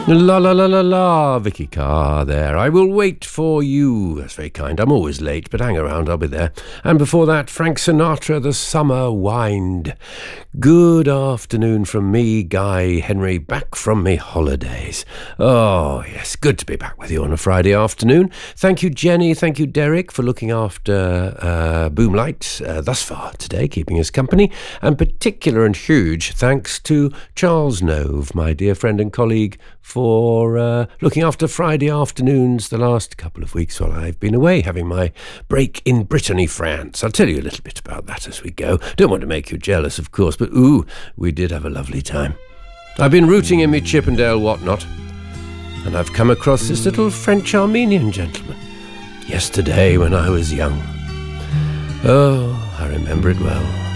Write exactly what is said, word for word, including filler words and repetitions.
La la la la la, Vicky Carr there. I will wait for you. That's very kind. I'm always late, but hang around, I'll be there. And before that, Frank Sinatra, The Summer Wind. Good afternoon from me, Guy Henry, back from me holidays. Oh, yes, good to be back with you on a Friday afternoon. Thank you, Jenny. Thank you, Derek, for looking after uh, Boomlight uh, thus far today, keeping us company. And particular and huge thanks to Charles Nove, my dear friend and colleague, for uh, looking after Friday afternoons the last couple of weeks while I've been away, having my break in Brittany, France. I'll tell you a little bit about that as we go. Don't want to make you jealous, of course, but ooh, we did have a lovely time. I've been rooting in me Chippendale whatnot, and I've come across this little French-Armenian gentleman yesterday when I was young. Oh, I remember it well.